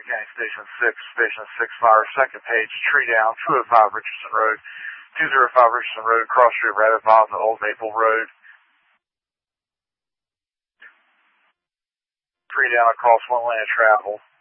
Montgomery County Station 6 Fire, second page, tree down, 205 Richardson Road, 205 Richardson Road, cross street Rabbit Bottom to Old Maple Road. Tree down across one lane of travel.